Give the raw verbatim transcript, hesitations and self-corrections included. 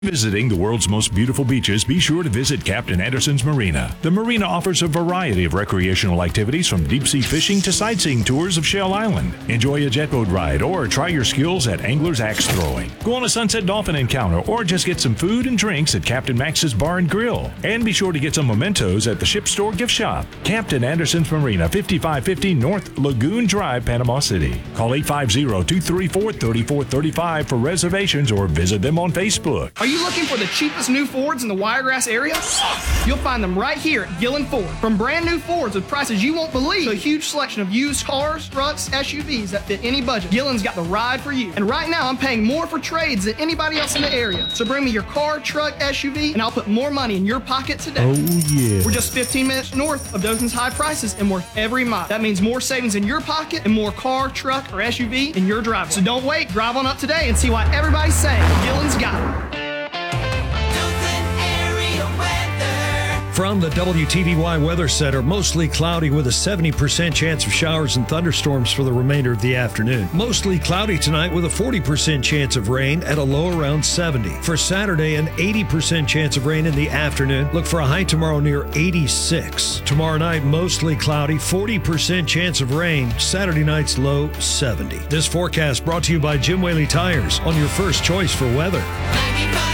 Visiting the world's most beautiful beaches, be sure to visit Captain Anderson's Marina. The marina offers a variety of recreational activities from deep-sea fishing to sightseeing tours of Shell Island. Enjoy a jet boat ride or try your skills at angler's axe throwing. Go on a sunset dolphin encounter or just get some food and drinks at Captain Max's Bar and Grill. And be sure to get some mementos at the Ship Store Gift Shop. Captain Anderson's Marina, fifty-five fifty North Lagoon Drive, Panama City. Call eight five zero, two three four, three four three five for reservations or visit them on Facebook. Are you looking for the cheapest new Fords in the Wiregrass area? You'll find them right here at Gillen Ford. From brand new Fords with prices you won't believe to a huge selection of used cars, trucks, S U Vs that fit any budget, Gillen's got the ride for you. And right now I'm paying more for trades than anybody else in the area. So bring me your car, truck, S U V, and I'll put more money in your pocket today. Oh yeah. We're just fifteen minutes north of Dothan's high prices and worth every mile. That means more savings in your pocket and more car, truck, or S U V in your driveway. So don't wait, drive on up today and see why everybody's saying Gillen's got it. From the W T V Y Weather Center, mostly cloudy with a seventy percent chance of showers and thunderstorms for the remainder of the afternoon. Mostly cloudy tonight with a forty percent chance of rain at a low around seventy. For Saturday, an eighty percent chance of rain in the afternoon. Look for a high tomorrow near eighty-six. Tomorrow night, mostly cloudy, forty percent chance of rain. Saturday night's low seventy. This forecast brought to you by Jim Whaley Tires, on your first choice for weather.